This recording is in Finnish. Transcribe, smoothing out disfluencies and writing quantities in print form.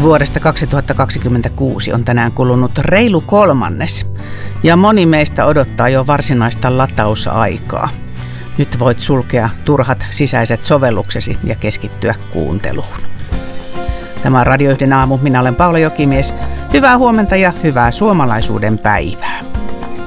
Vuodesta 2026 on tänään kulunut reilu kolmannes ja moni meistä odottaa jo varsinaista latausaikaa. Nyt voit sulkea turhat sisäiset sovelluksesi ja keskittyä kuunteluun. Tämä on Radio 1 aamu. Minä olen Paula Jokimies. Hyvää huomenta ja hyvää suomalaisuuden päivää.